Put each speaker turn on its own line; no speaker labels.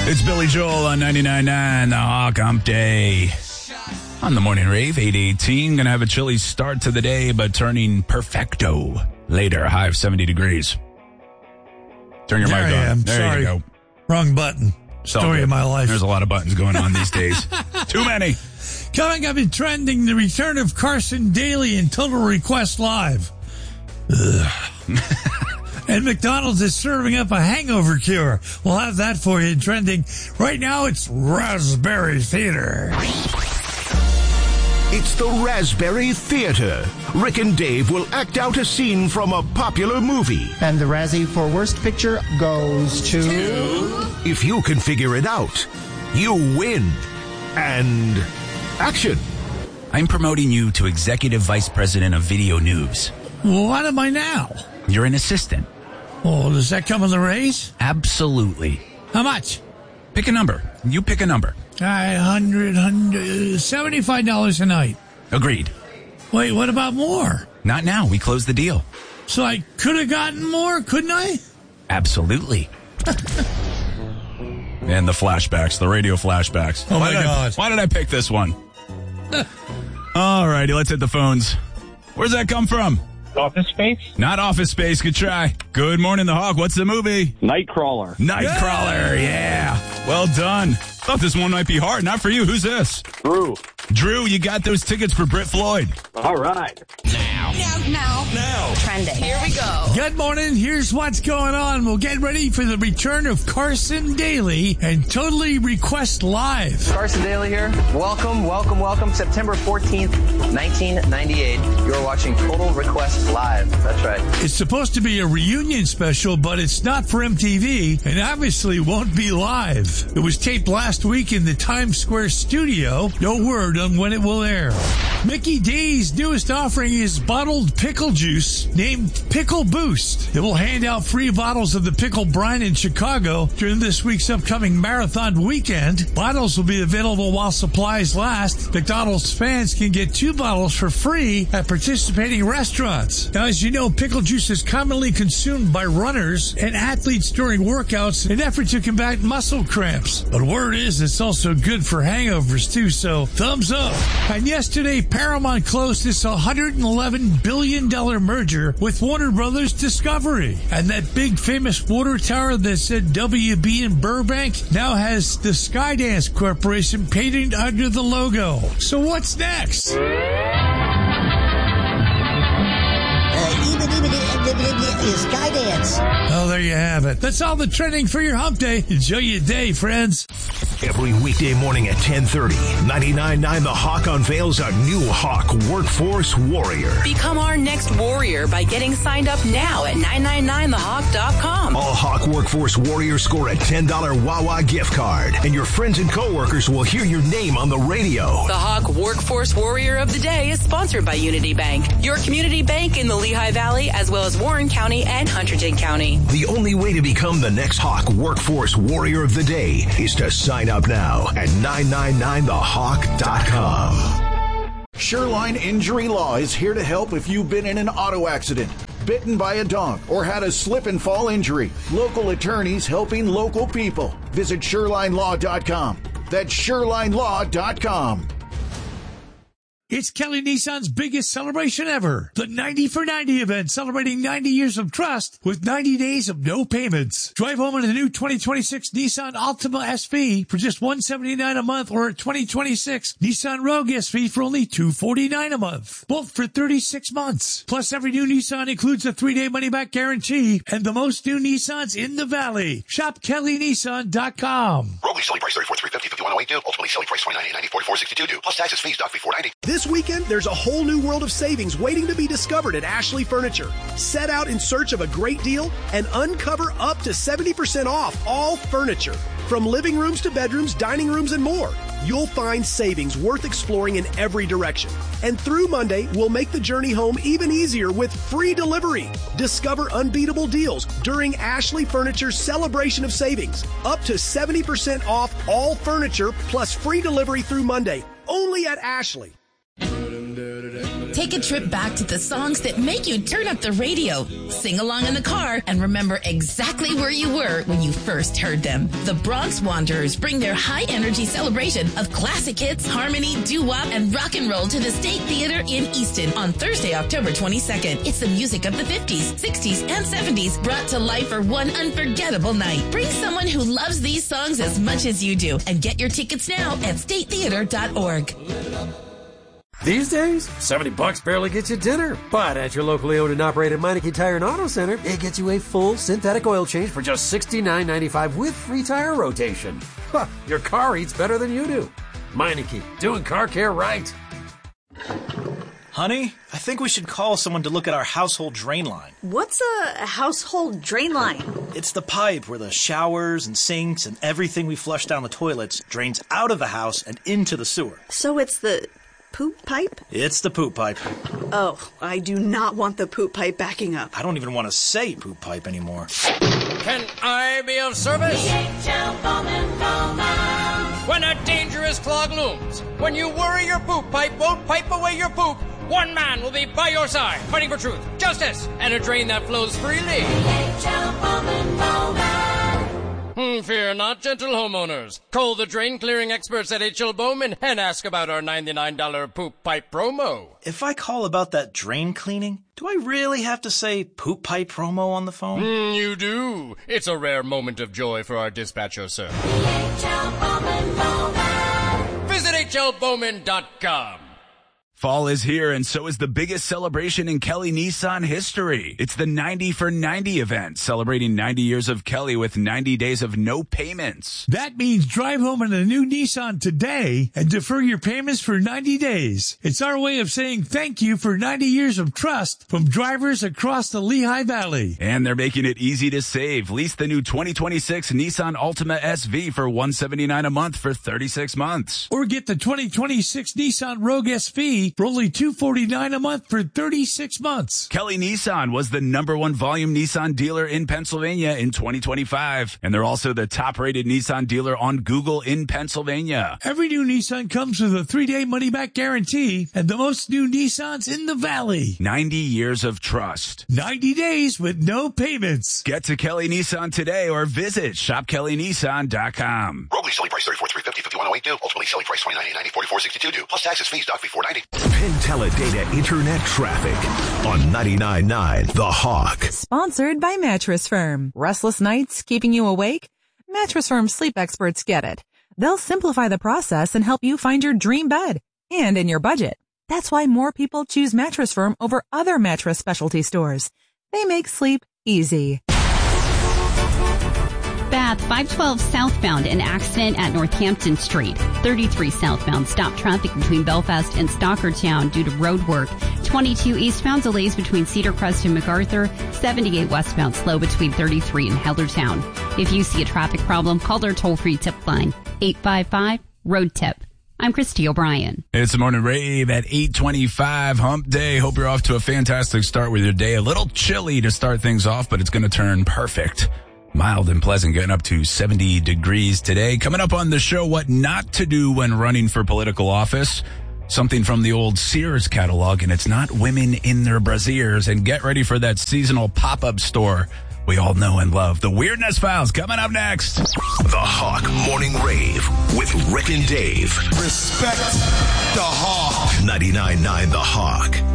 It's Billy Joel on 99.9, the Hawk Hump Day. On the morning rave, 8:18. Going to have a chilly start to the day, but turning perfecto later. High of 70 degrees. Turn your mic on. There you go.
Wrong button. Story of my life.
There's a lot of buttons going on these days. Too many.
Coming up in trending, the return of Carson Daly in Total Request Live. And McDonald's is serving up a hangover cure. We'll have that for you in trending. Right now, it's Raspberry Theater.
It's the Raspberry Theater. Rick and Dave will act out a scene from a popular movie.
And the Razzie for Worst Picture goes to...
If you can figure it out, you win. And action.
I'm promoting you to Executive Vice President of Video News.
What am I now?
You're an assistant.
Oh, does that come with the raise?
Absolutely.
How much?
Pick a number. You pick a number.
$75 a night.
Agreed.
Wait, what about more?
Not now. We closed the deal.
So I could have gotten more, couldn't I?
Absolutely. And the flashbacks, the radio flashbacks.
Oh, my God.
Why did I pick this one? All righty, let's hit the phones. Where's that come from?
Office Space?
Not Office Space. Good try. Good morning, the Hawk. What's the movie?
Nightcrawler.
Nightcrawler, yeah. Well done. Thought this one might be hard. Not for you. Who's this? Drew, you got those tickets for Brit Floyd.
All right.
Now. Trending. Here we go.
Good morning. Here's what's going on. We'll get ready for the return of Carson Daly and Totally Request Live.
Carson Daly here. Welcome. September 14th, 1998. You're watching Total Request Live. That's right.
It's supposed to be a reunion special, but it's not for MTV and obviously won't be live. It was taped last week in the Times Square studio. No word on when it will air. Mickey D's newest offering is bottled pickle juice named Pickle Boost. It will hand out free bottles of the pickle brine in Chicago during this week's upcoming marathon weekend. Bottles will be available while supplies last. McDonald's fans can get 2 bottles for free at participating restaurants. Now, as you know, pickle juice is commonly consumed by runners and athletes during workouts in an effort to combat muscle cramps. But word is it's also good for hangovers too, so thumbs up. And yesterday, Paramount closed this $111 billion merger with Warner Brothers Discovery. And that big famous water tower that said WB in Burbank now has the Skydance Corporation painted under the logo. So what's next?
Skydance.
Oh, there you have it. That's all the trending for your hump day. Enjoy your day, friends.
Every weekday morning at 10:30, 99.9 The Hawk unveils a new Hawk Workforce Warrior.
Become our next warrior by getting signed up now at 999thehawk.com.
All Hawk Workforce Warriors score a $10 Wawa gift card, and your friends and coworkers will hear your name on the radio.
The Hawk Workforce Warrior of the Day is sponsored by Unity Bank, your community bank in the Lehigh Valley, as well as Warren County and Hunterdon County.
The only way to become the next Hawk Workforce Warrior of the Day is to sign up now at 999thehawk.com.
Shoreline Injury Law is here to help if you've been in an auto accident, bitten by a dog, or had a slip and fall injury. Local attorneys helping local people. Visit ShorelineLaw.com. That's ShorelineLaw.com.
It's Kelly Nissan's biggest celebration ever. The 90 for 90 event celebrating 90 years of trust with 90 days of no payments. Drive home in a new 2026 Nissan Altima SV for just $179 a month, or a 2026 Nissan Rogue SV for only $249 a month. Both for 36 months. Plus, every new Nissan includes a 3-day money-back guarantee and the most new Nissans in the Valley. Shop KellyNissan.com.
Rogue lease selling price $34,350, $51,008 due. Ultimately selling price $29,890, $44,622 due. Plus taxes, fees, doc fee $490.
This weekend, there's a whole new world of savings waiting to be discovered at Ashley Furniture. Set out in search of a great deal and uncover up to 70% off all furniture. From living rooms to bedrooms, dining rooms, and more. You'll find savings worth exploring in every direction. And through Monday, we'll make the journey home even easier with free delivery. Discover unbeatable deals during Ashley Furniture's celebration of savings. Up to 70% off all furniture plus free delivery through Monday. Only at Ashley.
Take a trip back to the songs that make you turn up the radio, sing along in the car, and remember exactly where you were when you first heard them. The Bronx Wanderers bring their high-energy celebration of classic hits, harmony, doo-wop, and rock and roll to the State Theater in Easton on Thursday, October 22nd. It's the music of the 50s, 60s, and 70s brought to life for one unforgettable night. Bring someone who loves these songs as much as you do and get your tickets now at statetheater.org.
These days, $70 barely gets you dinner. But at your locally owned and operated Meineke Tire and Auto Center, it gets you a full synthetic oil change for just $69.95 with free tire rotation. Huh, your car eats better than you do. Meineke, doing car care right.
Honey, I think we should call someone to look at our household drain line.
What's a household drain line?
It's the pipe where the showers and sinks and everything we flush down the toilets drains out of the house and into the sewer.
So it's the poop pipe?
It's the poop pipe.
Oh, I do not want the poop pipe backing up.
I don't even want to say poop pipe anymore.
Can I be of service? DHL Bowman. When a dangerous clog looms, when you worry your poop pipe won't pipe away your poop, one man will be by your side, fighting for truth, justice, and a drain that flows freely. DHL Bowman. Fear not, gentle homeowners. Call the drain clearing experts at H.L. Bowman and ask about our $99 poop pipe promo.
If I call about that drain cleaning, do I really have to say poop pipe promo on the phone?
You do. It's a rare moment of joy for our dispatcher, sir. H.L. Bowman. Visit hlbowman.com.
Fall is here, and so is the biggest celebration in Kelly Nissan history. It's the 90 for 90 event, celebrating 90 years of Kelly with 90 days of no payments.
That means drive home in a new Nissan today and defer your payments for 90 days. It's our way of saying thank you for 90 years of trust from drivers across the Lehigh Valley.
And they're making it easy to save. Lease the new 2026 Nissan Altima SV for $179 a month for 36 months.
Or get the 2026 Nissan Rogue SV for only $249 a month for 36 months.
Kelly Nissan was the #1 volume Nissan dealer in Pennsylvania in 2025. And they're also the top-rated Nissan dealer on Google in Pennsylvania.
Every new Nissan comes with a 3-day money-back guarantee and the most new Nissans in the valley.
90 years of trust.
90 days with no payments.
Get to Kelly Nissan today or visit shopkellynissan.com.
Rogue lease selling price $34,350, $51,082 due. Ultimately selling price $29,990, $44,62 due. Plus taxes, fees, doc fee $490.
Penn Teledata Internet Traffic on 99.9 The Hawk.
Sponsored by Mattress Firm. Restless nights keeping you awake? Mattress Firm sleep experts get it. They'll simplify the process and help you find your dream bed and in your budget. That's why more people choose Mattress Firm over other mattress specialty stores. They make sleep easy.
Bath 512 southbound, an accident at Northampton Street. 33 southbound, stop traffic between Belfast and Stockertown due to road work. 22 eastbound, delays between Cedar Crest and MacArthur. 78 westbound, slow between 33 and Hellertown. If you see a traffic problem, call their toll-free tip line, 855-ROAD-TIP. I'm Christy O'Brien.
It's the morning rave at 8:25, hump day. Hope you're off to a fantastic start with your day. A little chilly to start things off, but it's going to turn perfect. Mild and pleasant, getting up to 70 degrees today. Coming up on the show, what not to do when running for political office. Something from the old Sears catalog, and it's not women in their brasiers. And get ready for that seasonal pop-up store we all know and love. The Weirdness Files coming up next.
The Hawk Morning Rave with Rick and Dave.
Respect the Hawk.
99.9 The Hawk.